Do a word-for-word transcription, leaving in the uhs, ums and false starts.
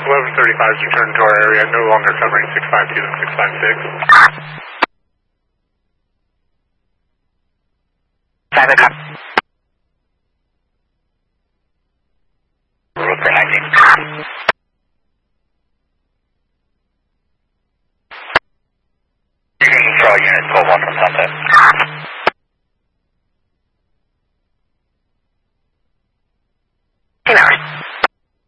eleven thirty-five has returned to our area, no longer covering six five two and six five six. Cyber cut. Route for nineteen. Control unit, twelve one from Sunset.